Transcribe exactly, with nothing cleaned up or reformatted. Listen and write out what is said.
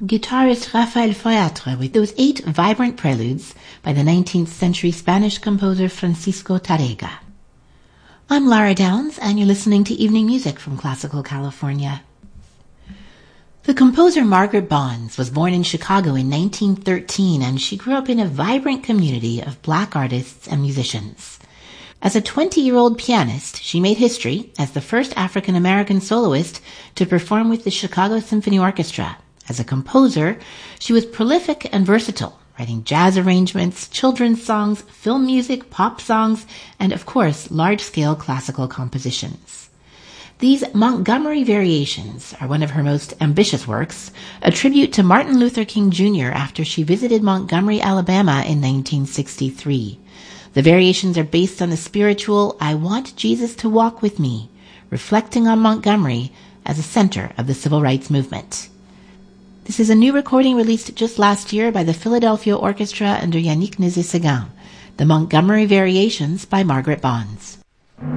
guitarist Rafael Feuatre with those eight vibrant preludes by the nineteenth century Spanish composer Francisco Tárrega. I'm Lara Downs, and you're listening to Evening Music from Classical California. The composer Margaret Bonds was born in Chicago in nineteen thirteen, and she grew up in a vibrant community of black artists and musicians. As a twenty-year-old pianist, she made history as the first African-American soloist to perform with the Chicago Symphony Orchestra. As a composer, she was prolific and versatile, writing jazz arrangements, children's songs, film music, pop songs, and of course, large-scale classical compositions. These Montgomery Variations are one of her most ambitious works, a tribute to Martin Luther King Junior after she visited Montgomery, Alabama in nineteen sixty-three. The variations are based on the spiritual I Want Jesus to Walk With Me, reflecting on Montgomery as a center of the civil rights movement. This is a new recording released just last year by the Philadelphia Orchestra under Yannick Nézet-Séguin, the Montgomery Variations by Margaret Bonds.